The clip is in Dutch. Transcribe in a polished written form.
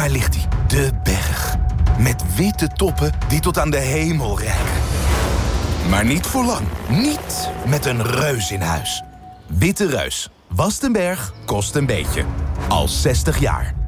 Daar ligt hij, de berg. Met witte toppen die tot aan de hemel reiken. Maar niet voor lang. Niet met een reus in huis. Witte Reus. Wast een berg, kost een beetje. Al 60 jaar.